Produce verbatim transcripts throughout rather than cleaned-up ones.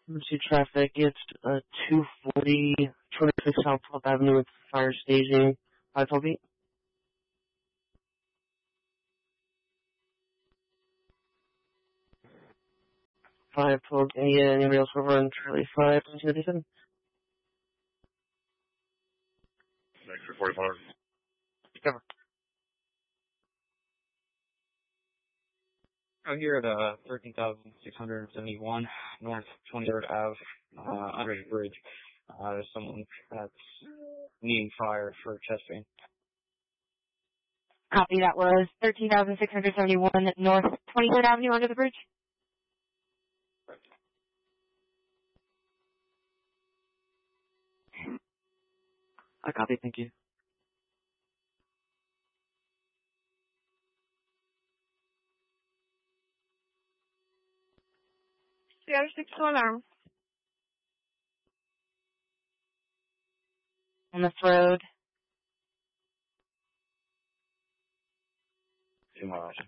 Emergency traffic, it's uh, two forty, twenty-six South twelfth Avenue with fire staging, five twelve eight. five twelve eight, anybody else over on Charlie five, nineteen ninety-seven? Next for forty-five. Cover. Oh, here at uh, thirteen thousand six hundred seventy-one North twenty-third Avenue, uh, under the bridge. Uh, there's someone that's needing fire for chest pain. Copy, that was thirteen thousand six hundred seventy-one North twenty-third Avenue under the bridge. I copy, thank you. Sierra six two alarm. On this road. Two more option.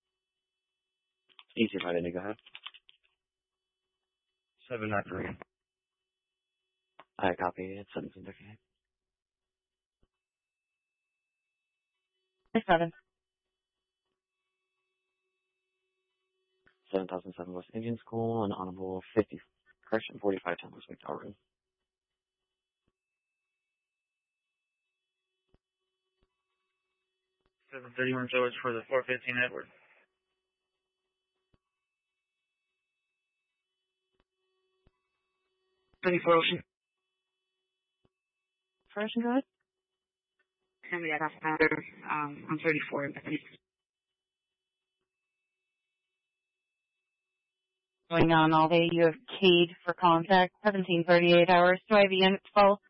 Easy right in, go ahead. seven nine three. I copy, it's seventeen thirty-eight. Seven. seven thousand seven West Indian School and Honorable fifty, correction, forty-five ten West McDowell Road. seven thirty-one George for the four fifteen Edward. thirty-four Ocean. For Ocean, go ahead. Send me that off matter. Um, I'm thirty-four. Going on all day, you have Cade for contact, seventeen thirty-eight hours to I V units full.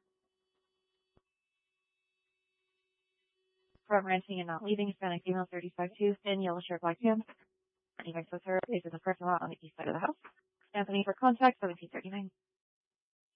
From renting and not leaving, Hispanic female thirty-five two, thin yellow shirt, black pants. Anyway, so her is in the parking lot on the east side of the house. Anthony for contact, seventeen thirty-nine.